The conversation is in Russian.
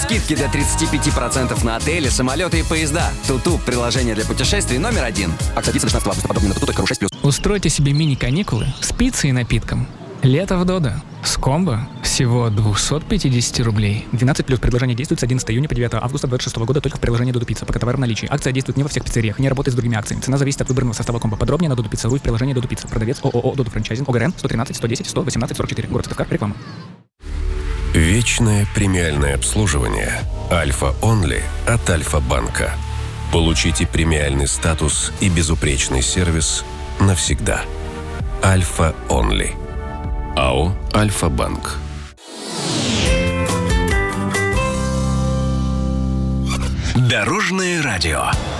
Скидки до 35% на отели, самолеты и поезда. Туту – приложение для путешествий номер 1. Акция длится до 16 августа. Подробнее на tutu.ru 6+. Устройте себе мини-каникулы с пиццей и напитком. Лето в Додо. С комбо всего 250 рублей. 12+. Предложение действует с 11 июня по 9 августа 2026 года только в приложении Додо Пицца. Пока товар в наличии. Акция действует не во всех пиццериях, не работает с другими акциями. Цена зависит от выбранного состава комбо. Подробнее на Додо Пицца.ру и в приложении Додо Пицца. Продавец ООО Додо Франчайзинг. ОГРН 113 110 118 44. Город Сыктывкар. Реклама. Вечное премиальное обслуживание Альфа Онли от Альфа-банка. Получите премиальный статус и безупречный сервис навсегда. Альфа Онли. АО Альфа-банк. Дорожное радио.